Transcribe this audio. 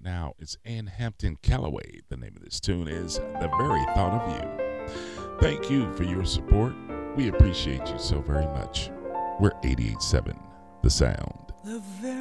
now. It's Ann Hampton Calloway. The name of this tune is The Very Thought of You. Thank you for your support. We appreciate you so very much. We're 88.7 The Sound.